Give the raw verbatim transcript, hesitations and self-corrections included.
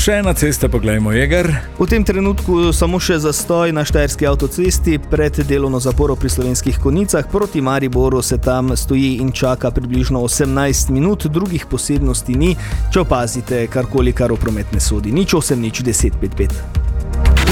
Še ena cesta, poglejmo, Jeger. V tem trenutku samo še zastoj na štajerski avtocesti pred delovno zaporo pri Slovenskih Konjicah. Proti Mariboru se tam stoji in čaka približno osemnajst minut, drugih posebnosti ni, če opazite karkoli, kar v promet ne sodi. Nič osem, nič deset pet pet.